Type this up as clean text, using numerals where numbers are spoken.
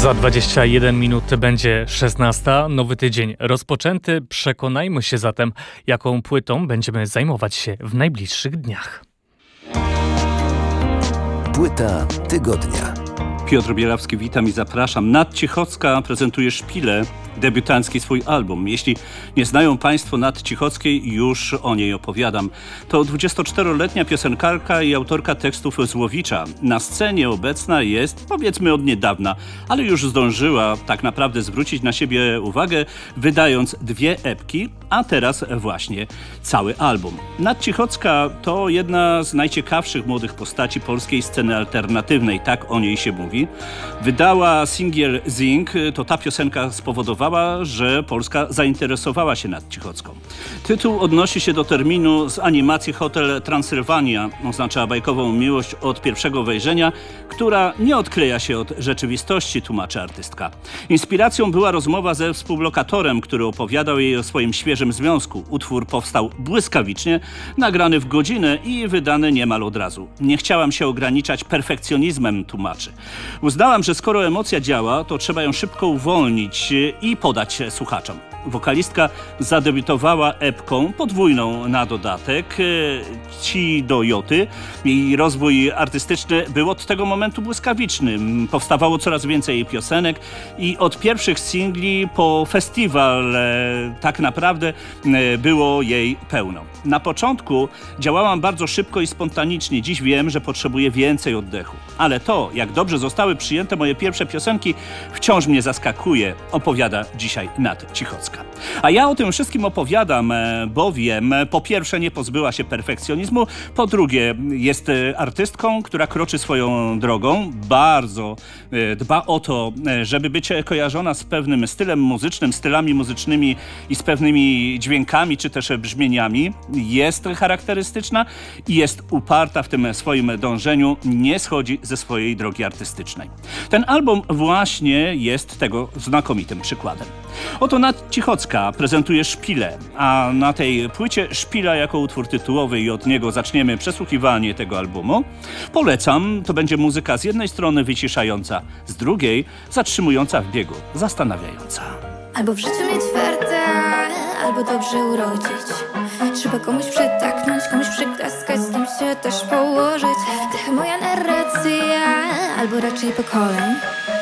Za 21 minut będzie 16. Nowy tydzień rozpoczęty. Przekonajmy się zatem, jaką płytą będziemy zajmować się w najbliższych dniach. Płyta tygodnia. Piotr Bielawski, witam i zapraszam. Nat Cichocka prezentuje Szpilę, debiutancki swój album. Jeśli nie znają Państwo Nat Cichockiej, już o niej opowiadam. To 24-letnia piosenkarka i autorka tekstów Złowicza. Na scenie obecna jest, powiedzmy, od niedawna, ale już zdążyła tak naprawdę zwrócić na siebie uwagę, wydając 2 epki, a teraz właśnie cały album. Nat Cichocka to jedna z najciekawszych młodych postaci polskiej sceny alternatywnej, tak o niej się mówi. Wydała singiel Zing, to ta piosenka spowodowała, że Polska zainteresowała się Nat Cichocką. Tytuł odnosi się do terminu z animacji Hotel Transylwania. Oznacza bajkową miłość od pierwszego wejrzenia, która nie odkleja się od rzeczywistości, tłumaczy artystka. Inspiracją była rozmowa ze współlokatorem, który opowiadał jej o swoim świeżym związku. Utwór powstał błyskawicznie, nagrany w godzinę i wydany niemal od razu. Nie chciałam się ograniczać perfekcjonizmem, tłumaczy. Uznałam, że skoro emocja działa, to trzeba ją szybko uwolnić i podać słuchaczom. Wokalistka zadebiutowała epką podwójną na dodatek, Ci do Joty. Jej rozwój artystyczny był od tego momentu błyskawiczny. Powstawało coraz więcej jej piosenek i od pierwszych singli po festiwal tak naprawdę było jej pełno. Na początku działałam bardzo szybko i spontanicznie. Dziś wiem, że potrzebuję więcej oddechu. Ale to, jak dobrze zostały przyjęte moje pierwsze piosenki, wciąż mnie zaskakuje, opowiada dzisiaj Nat Cichocka. A ja o tym wszystkim opowiadam, bowiem po pierwsze nie pozbyła się perfekcjonizmu, po drugie jest artystką, która kroczy swoją drogą, bardzo dba o to, żeby być kojarzona z pewnym stylem muzycznym, stylami muzycznymi i z pewnymi dźwiękami czy też brzmieniami. Jest charakterystyczna i jest uparta w tym swoim dążeniu, nie schodzi ze swojej drogi artystycznej. Ten album właśnie jest tego znakomitym przykładem. Oto Nat Cichocka prezentuje Szpilę, a na tej płycie Szpila jako utwór tytułowy i od niego zaczniemy przesłuchiwanie tego albumu. Polecam, to będzie muzyka z jednej strony wyciszająca, z drugiej zatrzymująca w biegu, zastanawiająca. Albo w życiu mieć farta, albo dobrze urodzić. Trzeba komuś przytaknąć, komuś przyklaskać, z kim się też położyć. Trochę moja narracja, albo raczej pokoleń.